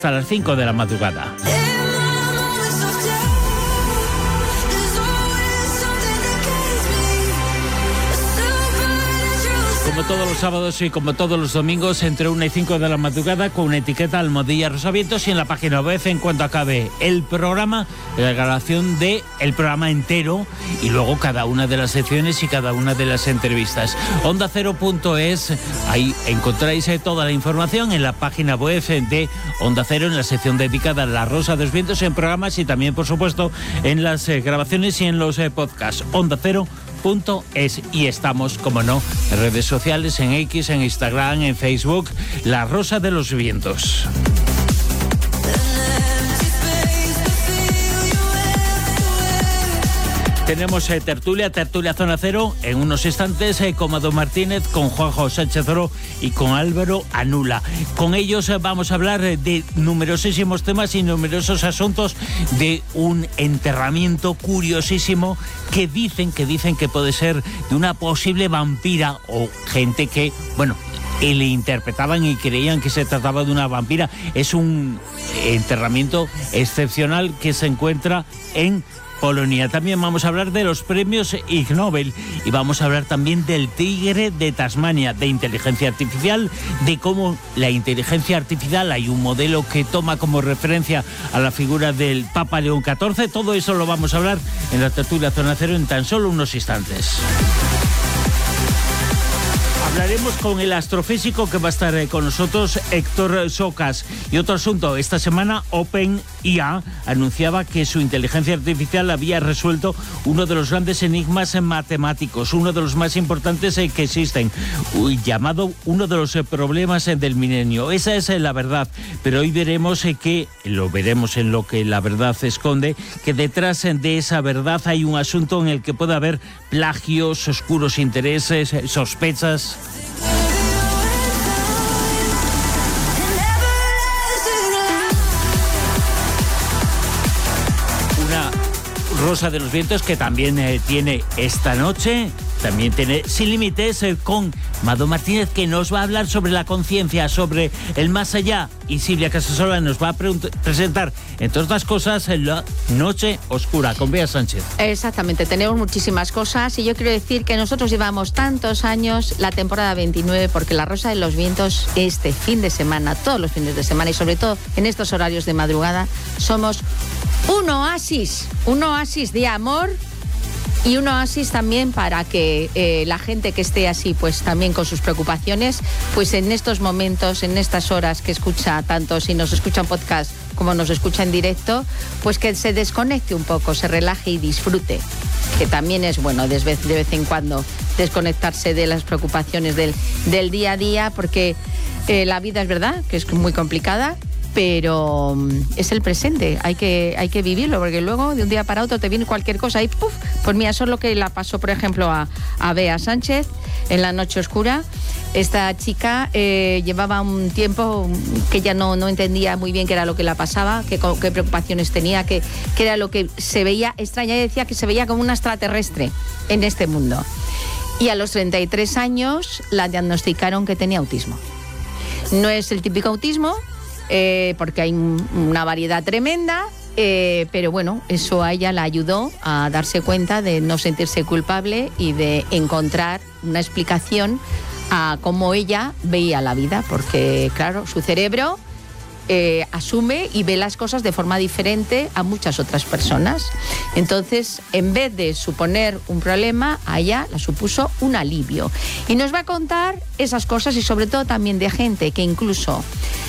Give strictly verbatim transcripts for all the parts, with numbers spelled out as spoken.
Hasta las cinco de la madrugada. Como todos los sábados y como todos los domingos, entre una y cinco de la madrugada, con una etiqueta Almohadilla Rosavientos, y en la página web, en cuanto acabe el programa, la grabación de el programa entero y luego cada una de las secciones y cada una de las entrevistas. onda cero punto es, ahí encontráis toda la información en la página web de Onda Cero, en la sección dedicada a La Rosa de los Vientos, en programas y también, por supuesto, en las eh, grabaciones y en los eh, podcasts. onda cero punto es. Y estamos, como no, en redes sociales, en X, en Instagram, en Facebook, La Rosa de los Vientos. Tenemos eh, tertulia, tertulia Zona Cero, en unos instantes, eh, con Mado Martínez, con Juanjo Sánchez Oro y con Álvaro Anula. Con ellos eh, vamos a hablar eh, de numerosísimos temas y numerosos asuntos, de un enterramiento curiosísimo que dicen, que dicen que puede ser de una posible vampira, o gente que, bueno, y le interpretaban y creían que se trataba de una vampira. Es un enterramiento excepcional que se encuentra en Polonia. También vamos a hablar de los premios Ig Nobel y vamos a hablar también del tigre de Tasmania, de inteligencia artificial, de cómo la inteligencia artificial, hay un modelo que toma como referencia a la figura del Papa León catorce. Todo eso lo vamos a hablar en la tertulia Zona Cero en tan solo unos instantes. Hablaremos con el astrofísico que va a estar eh, con nosotros, Héctor Socas. Y otro asunto, esta semana OpenIA anunciaba que su inteligencia artificial había resuelto uno de los grandes enigmas matemáticos, uno de los más importantes eh, que existen, uy, llamado uno de los eh, problemas eh, del milenio. Esa es eh, la verdad, pero hoy veremos eh, que, lo veremos en lo que la verdad esconde, que detrás eh, de esa verdad hay un asunto en el que puede haber plagios, oscuros intereses, eh, sospechas. Rosa de los Vientos que también eh, tiene esta noche, también tiene Sin Límites eh, con Mado Martínez, que nos va a hablar sobre la conciencia, sobre el más allá, y Silvia Casasola nos va a pre- presentar, entre otras cosas, La Noche Oscura con Bea Sánchez. Exactamente, tenemos muchísimas cosas y yo quiero decir que nosotros llevamos tantos años la temporada veintinueve, porque La Rosa de los Vientos este fin de semana, todos los fines de semana y sobre todo en estos horarios de madrugada, somos un oasis, un oasis de amor y un oasis también para que eh, la gente que esté así, pues también con sus preocupaciones, pues en estos momentos, en estas horas que escucha, tanto si nos escucha en podcast como nos escucha en directo, pues que se desconecte un poco, se relaje y disfrute, que también es bueno de vez, de vez en cuando desconectarse de las preocupaciones del, del día a día, porque eh, la vida es verdad que es muy complicada, pero es el presente, hay que, hay que vivirlo, porque luego de un día para otro te viene cualquier cosa y ¡puf! Pues mira, eso es lo que la pasó, por ejemplo, a, a Bea Sánchez en La Noche Oscura. Esta chica eh, llevaba un tiempo que ella no, no entendía muy bien qué era lo que la pasaba, qué, qué preocupaciones tenía, qué, qué era lo que se veía extraña, y decía que se veía como una extraterrestre en este mundo. Y a los treinta y tres años la diagnosticaron que tenía autismo. No es el típico autismo, Eh, porque hay una variedad tremenda, eh, pero bueno, eso a ella la ayudó a darse cuenta de no sentirse culpable y de encontrar una explicación a cómo ella veía la vida, porque claro, su cerebro eh, asume y ve las cosas de forma diferente a muchas otras personas. Entonces, en vez de suponer un problema, a ella la supuso un alivio. Y nos va a contar esas cosas, y sobre todo también de gente que incluso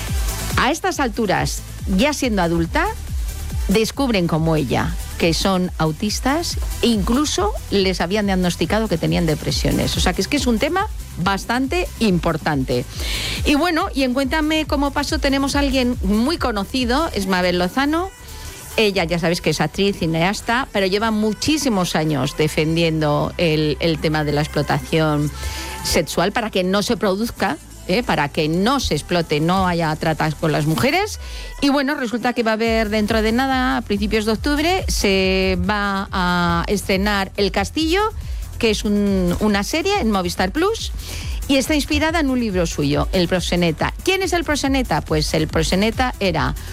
a estas alturas, ya siendo adulta, descubren como ella que son autistas e incluso les habían diagnosticado que tenían depresiones. O sea que es que es un tema bastante importante. Y bueno, y en Cuéntame cómo pasó tenemos a alguien muy conocido, es Mabel Lozano. Ella ya sabéis que es actriz, cineasta, pero lleva muchísimos años defendiendo el, el tema de la explotación sexual para que no se produzca, ¿Eh? para que no se explote, no haya tratas con las mujeres. Y bueno, resulta que va a haber dentro de nada, a principios de octubre, se va a estrenar El Castillo, que es un, una serie en Movistar Plus. y está inspirada en un libro suyo, El proxeneta. ¿Quién es el proxeneta? Pues el proxeneta era